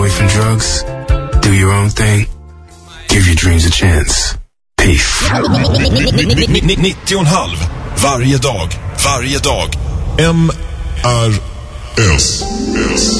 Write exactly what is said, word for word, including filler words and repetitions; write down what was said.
away from drugs, do your own thing, give your dreams a chance. Peace. nittio och en halv varje dag, varje dag. M R S.